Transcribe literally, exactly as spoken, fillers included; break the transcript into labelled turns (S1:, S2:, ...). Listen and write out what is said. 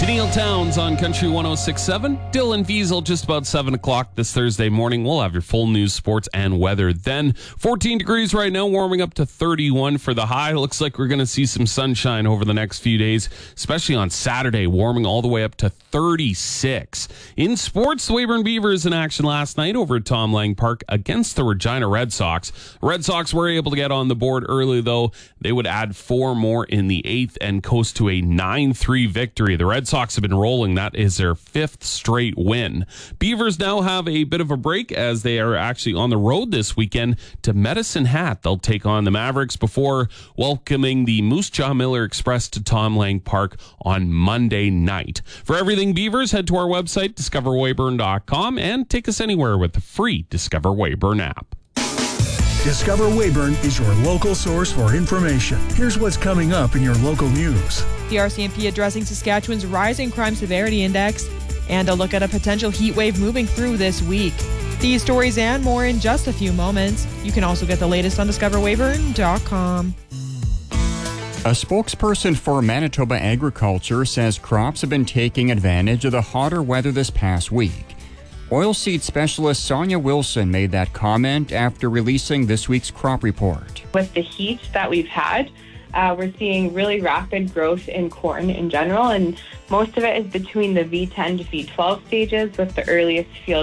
S1: Neil Towns on Country one oh six point seven. Dylan Wiesel just about seven o'clock this Thursday morning. We'll have your full news, sports, and weather then. fourteen degrees right now, warming up to thirty-one for the high. Looks like we're going to see some sunshine over the next few days, especially on Saturday, warming all the way up to thirty-six. In sports, the Weyburn Beavers in action last night over at Tom Lang Park against the Regina Red Sox. Red Sox were able to get on the board early, though. They would add four more in the eighth and coast to a nine three victory. The Red Sox have been rolling. That is their fifth straight win. Beavers now have a bit of a break as they are actually on the road this weekend to Medicine Hat. They'll take on the Mavericks before welcoming the Moose Jaw Miller Express to Tom Lang Park on Monday night. For everything Beavers, head to our website, discover weyburn dot com, and take us anywhere with the free Discover Weyburn app.
S2: Discover Weyburn is your local source for information. Here's what's coming up in your local news.
S3: The R C M P addressing Saskatchewan's rising crime severity index and a look at a potential heat wave moving through this week. These stories and more in just a few moments. You can also get the latest on discover weyburn dot com.
S4: A spokesperson for Manitoba Agriculture says crops have been taking advantage of the hotter weather this past week. Oilseed specialist Sonia Wilson made that comment after releasing this week's crop report.
S5: With the heat that we've had, uh, we're seeing really rapid growth in corn in general, and most of it is between the V ten to V twelve stages, with the earliest field